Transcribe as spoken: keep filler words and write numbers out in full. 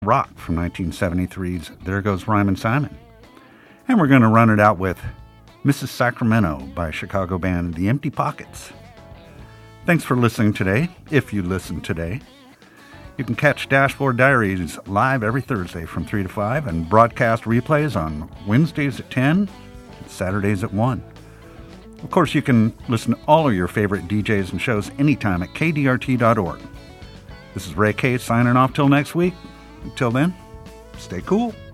rock from nineteen seventy-three's There Goes Rhymin' Simon. And we're going to run it out with Missus Sacramento by Chicago band The Empty Pockets. Thanks for listening today, if you listened today. You can catch Dashboard Diaries live every Thursday from three to five and broadcast replays on Wednesdays at ten and Saturdays at one. Of course, you can listen to all of your favorite D Js and shows anytime at K D R T dot org. This is Ray K signing off till next week. Until then, stay cool.